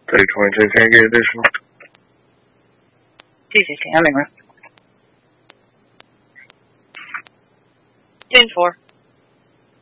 3022 Carnegie Edition. TCC, I'm in room. Scene 4.